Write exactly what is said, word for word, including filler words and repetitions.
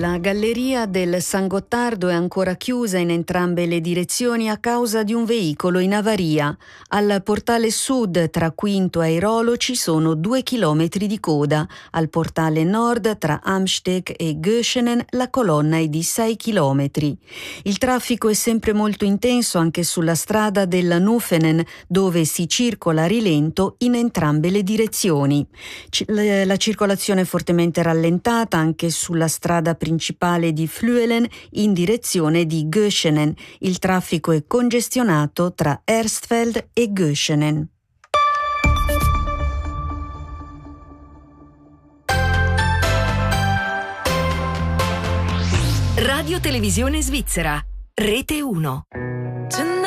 La galleria del San Gottardo è ancora chiusa in entrambe le direzioni a causa di un veicolo in avaria. Al portale sud tra Quinto e Airolo ci sono due chilometri di coda. Al portale nord tra Amsteg e Göschenen la colonna è di sei chilometri. Il traffico è sempre molto intenso anche sulla strada della Nufenen, dove si circola a rilento in entrambe le direzioni. C- la circolazione è fortemente rallentata anche sulla strada principale di Flüelen in direzione di Göschenen. Il traffico è congestionato tra Erstfeld e Göschenen. Radio Televisione Svizzera, Rete uno.